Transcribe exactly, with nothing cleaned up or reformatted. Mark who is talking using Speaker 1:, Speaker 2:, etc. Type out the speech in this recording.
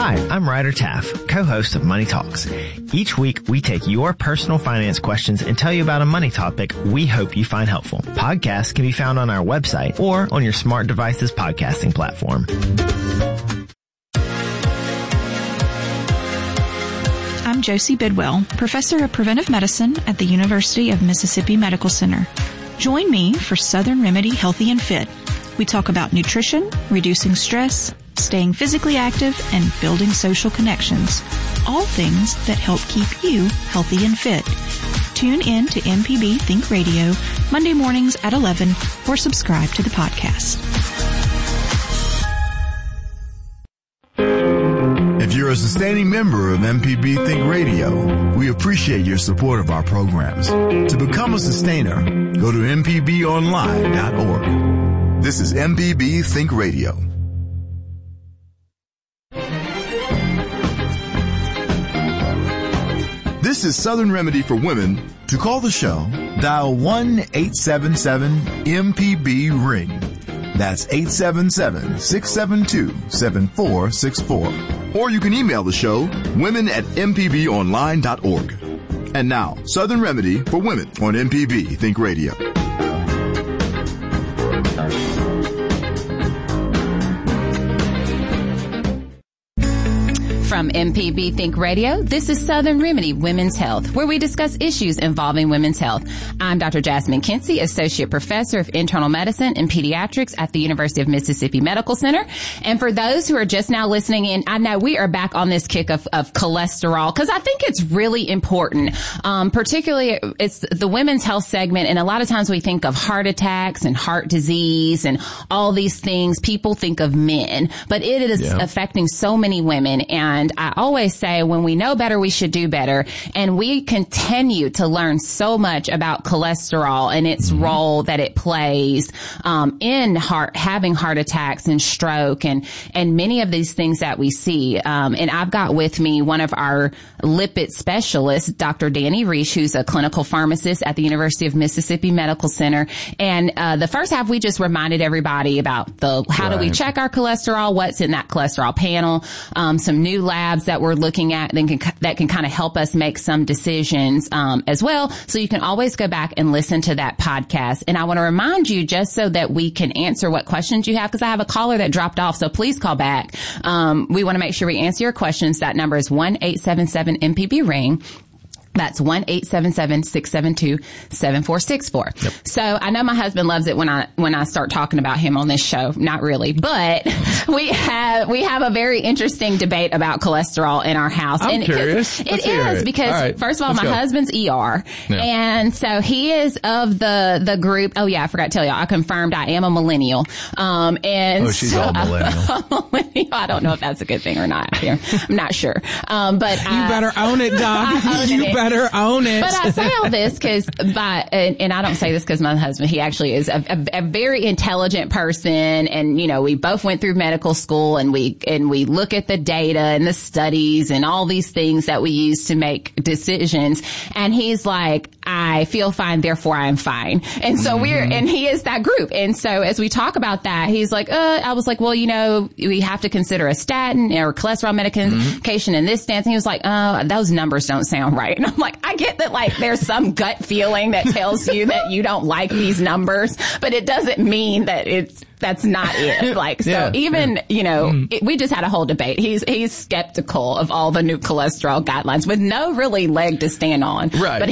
Speaker 1: Hi, I'm Ryder Taff, co-host of Money Talks. Each week, we take your personal finance questions and tell you about a money topic we hope you find helpful. Podcasts can be found on our website or on your smart device's podcasting platform.
Speaker 2: I'm Josie Bidwell, Professor of Preventive Medicine at the University of Mississippi Medical Center. Join me for Southern Remedy Healthy and Fit. We talk about nutrition, reducing stress, staying physically active, and building social connections. All things that help keep you healthy and fit. Tune in to M P B Think Radio Monday mornings at eleven or subscribe to the podcast.
Speaker 3: If you're a sustaining member of M P B Think Radio, we appreciate your support of our programs. To become a sustainer, go to m p b online dot org. This is M P B Think Radio. This is Southern Remedy for Women. To call the show, dial one eight seven seven M P B ring. That's eight seven seven, six seven two, seven four six four. Or you can email the show, women at m p b online dot org. And now, Southern Remedy for Women on M P B Think Radio.
Speaker 4: From M P B Think Radio, this is Southern Remedy Women's Health, where we discuss issues involving women's health. I'm Doctor Jasmine Kinsey, Associate Professor of Internal Medicine and Pediatrics at the University of Mississippi Medical Center. And for those who are just now listening in, I know we are back on this kick of, of cholesterol because I think it's really important, um, particularly it's the women's health segment. And a lot of times we think of heart attacks and heart disease and all these things. People think of men, but it is yeah. affecting so many women. And I always say when we know better, we should do better. And we continue to learn so much about cholesterol and its mm-hmm. role that it plays um, in heart, having heart attacks and stroke and, and many of these things that we see. Um, and I've got with me one of our lipid specialists, Doctor Danny Reish, who's a clinical pharmacist at the University of Mississippi Medical Center. And uh, the first half, we just reminded everybody about the how right. do we check our cholesterol, what's in that cholesterol panel, um, some new labs that we're looking at that can, that can kind of help us make some decisions um, as well. So you can always go back and listen to that podcast. And I want to remind you, just so that we can answer what questions you have, because I have a caller that dropped off, so please call back. Um, we want to make sure we answer your questions. That number is one eight seven seven M P B ring. That's one eight seven seven, six seven two, seven four six four. Yep. So I know my husband loves it when I when I start talking about him on this show. Not really, but we have we have a very interesting debate about cholesterol in our house.
Speaker 5: I'm
Speaker 4: and
Speaker 5: curious.
Speaker 4: It
Speaker 5: Let's
Speaker 4: is
Speaker 5: it.
Speaker 4: because
Speaker 5: right.
Speaker 4: first of all,
Speaker 5: Let's
Speaker 4: my
Speaker 5: go.
Speaker 4: husband's E R, yeah. and so he is of the the group. Oh yeah, I forgot to tell you, I confirmed I am a millennial. Um, and
Speaker 5: oh, she's
Speaker 4: so
Speaker 5: all millennial.
Speaker 4: I, a millennial. I don't know if that's a good thing or not. Here, I'm not sure. Um, but
Speaker 5: you
Speaker 4: I,
Speaker 5: better own it, Doc.
Speaker 4: own
Speaker 5: you
Speaker 4: it.
Speaker 5: better own it.
Speaker 4: But I say all this because, by and, and I don't say this because my husband, he actually is a, a, a very intelligent person, and you know, we both went through medical school, and we and we look at the data and the studies and all these things that we use to make decisions. And he's like, I feel fine, therefore I'm fine. And so mm-hmm. we're, and he is that group. And so as we talk about that, he's like, uh, I was like, well, you know, we have to consider a statin or cholesterol medication mm-hmm. in this stance. And he was like, uh, those numbers don't sound right. And I'm like, I get that, like, there's some gut feeling that tells you that you don't like these numbers, but it doesn't mean that it's, that's not it. Like, so yeah, even, yeah. you know, mm. it, we just had a whole debate. He's, he's skeptical of all the new cholesterol guidelines with no really leg to stand on.
Speaker 5: Right.
Speaker 4: But